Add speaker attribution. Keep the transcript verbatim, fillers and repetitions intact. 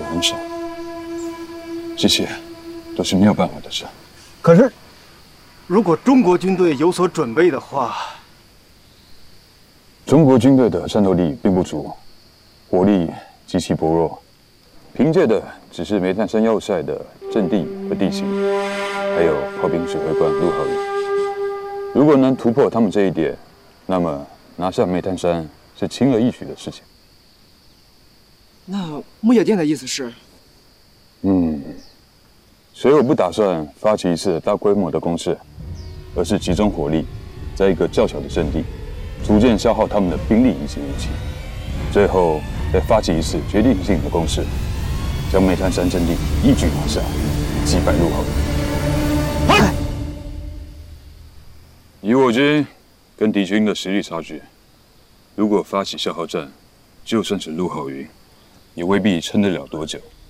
Speaker 1: 很少，这些都是没有办法的事。
Speaker 2: 可是，如果中国军队有所准备的话，
Speaker 1: 中国军队的战斗力并不足，火力极其薄弱，凭借的只是煤炭山要塞的阵地和地形，还有炮兵指挥官陆浩宇。如果能突破他们这一点，那么拿下煤炭山是轻而易举的事情。
Speaker 3: 那木野殿的意思是？
Speaker 1: 嗯，所以我不打算发起一次大规模的攻势，而是集中火力，在一个较小的阵地，逐渐消耗他们的兵力以及武器，最后再发起一次决定性的攻势，将煤炭山阵地一举拿下，击败陆浩宇。
Speaker 3: 嗨！
Speaker 1: 以我军跟敌军的实力差距，如果发起消耗战，就算是陆浩云，也未必撑得了多久。